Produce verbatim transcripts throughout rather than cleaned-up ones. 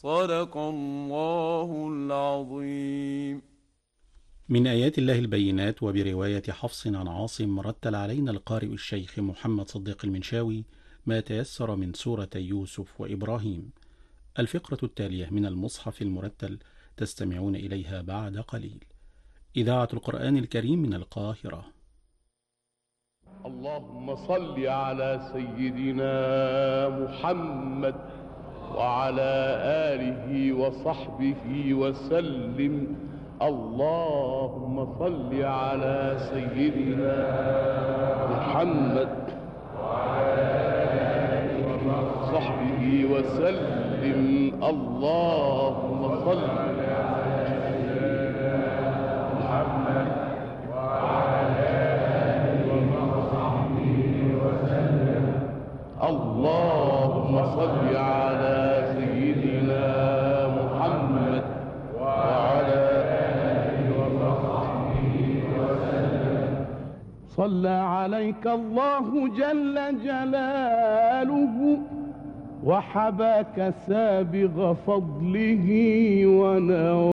صدق الله العظيم. من آيات الله البينات وبرواية حفص عن عاصم رتل علينا القارئ الشيخ محمد صديق المنشاوي ما تيسر من سورة يوسف وإبراهيم. الفقرة التالية من المصحف المرتل تستمعون إليها بعد قليل. إذاعة القرآن الكريم من القاهرة. اللهم صل على سيدنا محمد وعلى آله وصحبه وسلم. اللهم صل على سيدنا محمد وعلى آله وصحبه وسلم. اللهم صل على سيدنا محمد وعلى آله وصحبه وسلم. اللهم صل على سيدنا محمد وعلى آله وصحبه وسلم. صلى عليك الله جل جلاله وحباك سابغ فضله ونواله.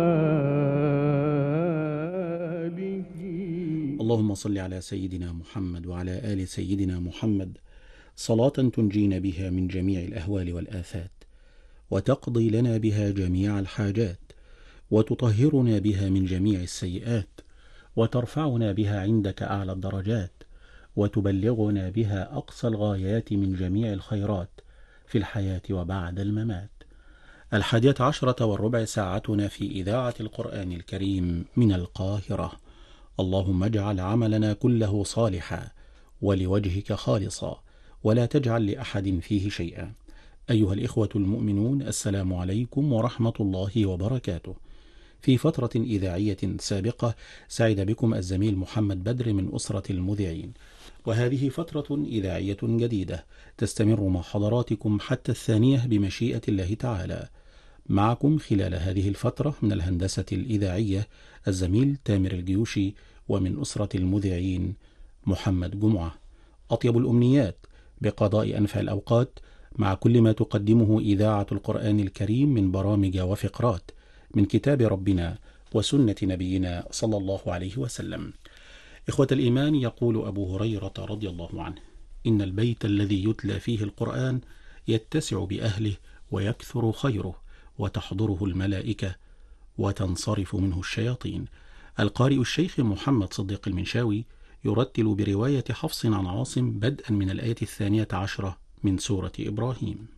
اللهم صل على سيدنا محمد وعلى آل سيدنا محمد صلاة تنجينا بها من جميع الأهوال والآفات، وتقضي لنا بها جميع الحاجات، وتطهرنا بها من جميع السيئات، وترفعنا بها عندك أعلى الدرجات، وتبلغنا بها أقصى الغايات من جميع الخيرات في الحياة وبعد الممات. الحادية عشرة والربع ساعتنا في إذاعة القرآن الكريم من القاهرة. اللهم اجعل عملنا كله صالحا ولوجهك خالصا، ولا تجعل لأحد فيه شيئا. أيها الإخوة المؤمنون، السلام عليكم ورحمة الله وبركاته. في فترة إذاعية سابقة سعد بكم الزميل محمد بدر من أسرة المذيعين، وهذه فترة إذاعية جديدة تستمر مع حضراتكم حتى الثانية بمشيئة الله تعالى. معكم خلال هذه الفترة من الهندسة الإذاعية الزميل تامر الجيوشي، ومن أسرة المذيعين محمد جمعة. أطيب الأمنيات بقضاء أنفع الأوقات مع كل ما تقدمه إذاعة القرآن الكريم من برامج وفقرات من كتاب ربنا وسنة نبينا صلى الله عليه وسلم. إخوة الإيمان، يقول أبو هريرة رضي الله عنه: إن البيت الذي يتلى فيه القرآن يتسع بأهله ويكثر خيره، وتحضره الملائكة وتنصرف منه الشياطين. القارئ الشيخ محمد صديق المنشاوي يرتل برواية حفص عن عاصم بدءا من الآية الثانية عشرة من سورة إبراهيم.